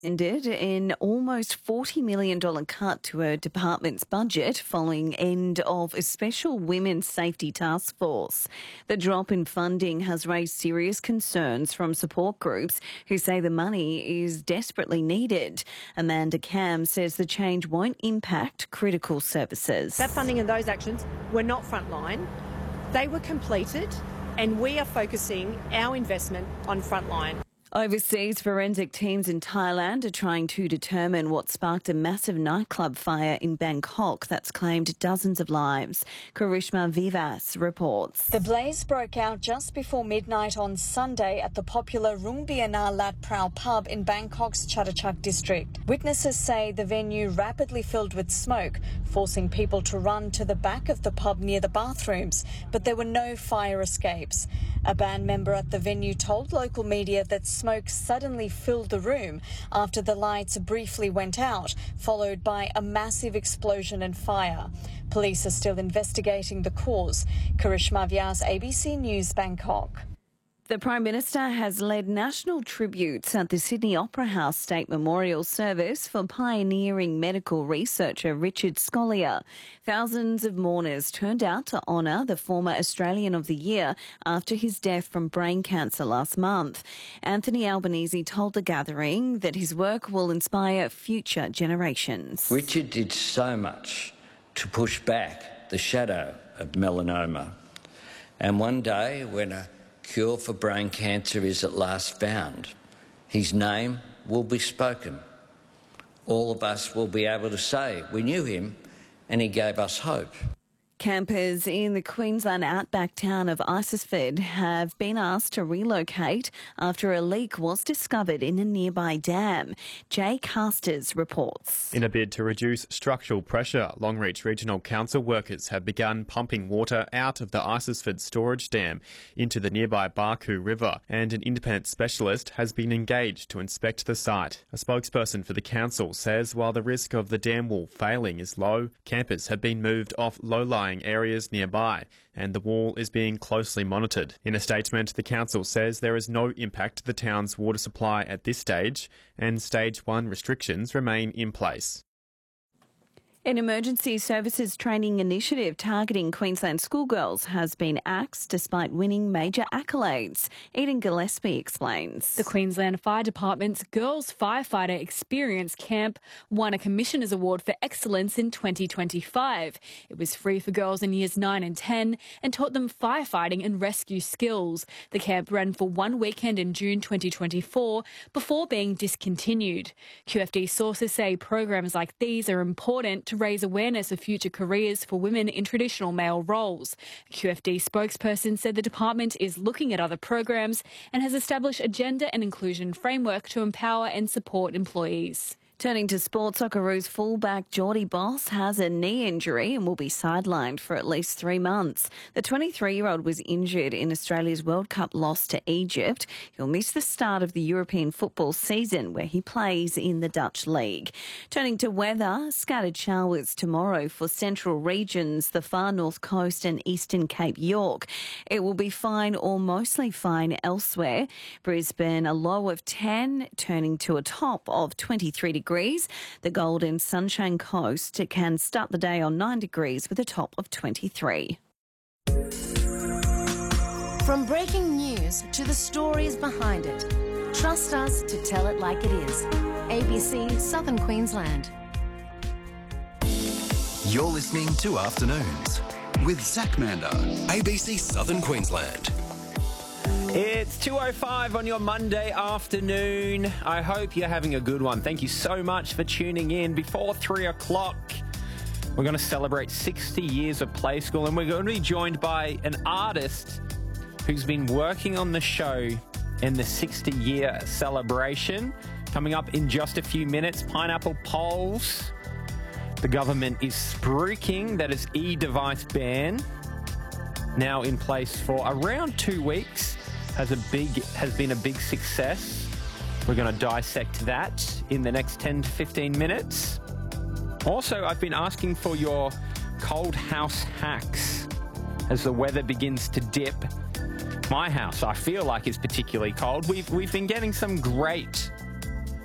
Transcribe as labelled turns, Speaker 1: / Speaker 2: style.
Speaker 1: Ended in almost $40 million cut to a department's budget following end of a special women's safety task force. The drop in funding has raised serious concerns from support groups who say the money is desperately needed. Amanda Cam says the change won't impact critical services.
Speaker 2: That funding and those actions were not frontline. They were completed, and we are focusing our investment on frontline.
Speaker 1: Overseas forensic teams in Thailand are trying to determine what sparked a massive nightclub fire in Bangkok that's claimed dozens of lives. Karishma Vivas reports.
Speaker 3: The blaze broke out just before midnight on Sunday at the popular Rungbiana Lat Prao pub in Bangkok's Chatuchak district. Witnesses say the venue rapidly filled with smoke, forcing people to run to the back of the pub near the bathrooms, but there were no fire escapes. A band member at the venue told local media that smoke suddenly filled the room after the lights briefly went out, followed by a massive explosion and fire. Police are still investigating the cause. Karishma Vyas, ABC News, Bangkok.
Speaker 1: The Prime Minister has led national tributes at the Sydney Opera House State Memorial Service for pioneering medical researcher Richard Scolyer. Thousands of mourners turned out to honour the former Australian of the Year after his death from brain cancer last month. Anthony Albanese told the gathering that his work will inspire future generations.
Speaker 4: Richard did so much to push back the shadow of melanoma. And one day, when a cure for brain cancer is at last found, his name will be spoken. All of us will be able to say we knew him and he gave us hope.
Speaker 1: Campers in the Queensland outback town of Isisford have been asked to relocate after a leak was discovered in a nearby dam. Jay Casters reports.
Speaker 5: In a bid to reduce structural pressure, Longreach Regional Council workers have begun pumping water out of the Isisford storage dam into the nearby Barcoo River, and an independent specialist has been engaged to inspect the site. A spokesperson for the council says while the risk of the dam wall failing is low, campers have been moved off low-lying areas nearby, and the wall is being closely monitored. In a statement, the council says there is no impact to the town's water supply at this stage, and Stage 1 restrictions remain in place.
Speaker 1: An emergency services training initiative targeting Queensland schoolgirls has been axed despite winning major accolades. Eden Gillespie explains.
Speaker 6: The Queensland Fire Department's Girls Firefighter Experience Camp won a Commissioner's Award for Excellence in 2025. It was free for girls in years 9 and 10 and taught them firefighting and rescue skills. The camp ran for one weekend in June 2024 before being discontinued. QFD sources say programs like these are important to raise awareness of future careers for women in traditional male roles. A QFD spokesperson said the department is looking at other programs and has established a gender and inclusion framework to empower and support employees.
Speaker 1: Turning to sport, Socceroos fullback Geordie Boss has a knee injury and will be sidelined for at least 3 months. The 23-year-old was injured in Australia's World Cup loss to Egypt. He'll miss the start of the European football season where he plays in the Dutch League. Turning to weather, scattered showers tomorrow for central regions, the far north coast and eastern Cape York. It will be fine or mostly fine elsewhere. Brisbane, a low of 10, turning to a top of 23 degrees. The Gold and Sunshine Coast can start the day on 9 degrees with a top of 23.
Speaker 7: From breaking news to the stories behind it, trust us to tell it like it is. ABC Southern Queensland.
Speaker 8: You're listening to Afternoons with Zach Mander, ABC Southern Queensland.
Speaker 9: It's 2:05 on your Monday afternoon. I hope you're having a good one. Thank you so much for tuning in. Before 3 o'clock, we're going to celebrate 60 years of Play School, and we're going to be joined by an artist who's been working on the show and the 60-year celebration. Coming up in just a few minutes, Pineapple Poles. The government is spruiking that its e-device ban, now in place for around 2 weeks, has been a big success. We're going to dissect that in the next 10 to 15 minutes. Also, I've been asking for your cold house hacks as the weather begins to dip. My house, I feel like, is particularly cold. We've been getting some great